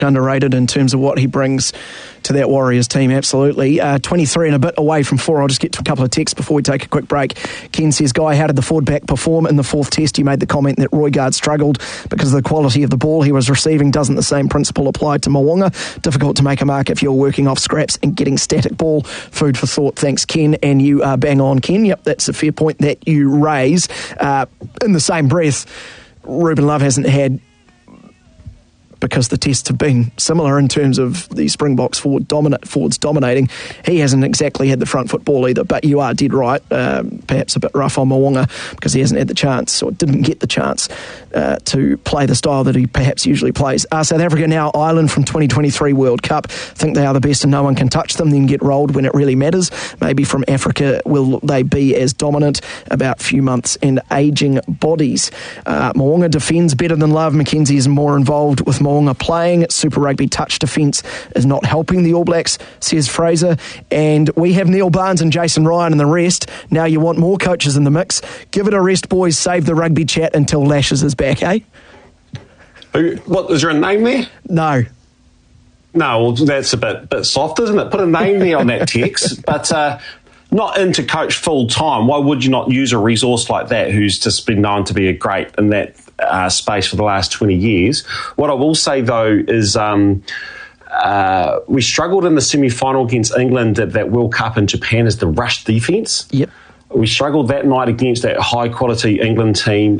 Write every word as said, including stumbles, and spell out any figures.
underrated in terms of what he brings to that Warriors team, absolutely. Uh, twenty-three and a bit away from four. I'll just get to a couple of texts before we take a quick break. Ken says, Guy, how did the forward back perform in the fourth test? You made the comment that Roygaard struggled because of the quality of the ball he was receiving. Doesn't the same principle apply to Mo'unga? Difficult to make a mark if you're working off scraps and getting static ball. Food for thought. Thanks, Ken. And you are bang on, Ken. Yep, that's a fair point that you raise. Uh, in the same breath, Ruben Love hasn't had, because the tests have been similar in terms of the Springboks forward dominate, forwards dominating. He hasn't exactly had the front foot ball either, but you are dead right. Um, perhaps a bit rough on Mo'unga because he hasn't had the chance, or didn't get the chance uh, to play the style that he perhaps usually plays. Uh, South Africa now, Ireland from twenty twenty-three World Cup. Think they are the best and no one can touch them, then get rolled when it really matters. Maybe from Africa, will they be as dominant? About few months and ageing bodies. Uh, Mo'unga defends better than Love. Mackenzie is more involved with Mo'unga playing. Super Rugby touch defence is not helping the All Blacks, says Fraser. And we have Neil Barnes and Jason Ryan and the rest. Now you want more coaches in the mix. Give it a rest, boys. Save the rugby chat until Lashes is back, eh? Who, what, is there a name there? No. No, well, that's a bit, bit soft, isn't it? Put a name there on that text. But uh, not into coach full time. Why would you not use a resource like that who's just been known to be a great in that uh, space for the last twenty years? What I will say, though, is um, uh, we struggled in the semi-final against England at that World Cup in Japan as the rush defence. Yep. We struggled that night against that high-quality England team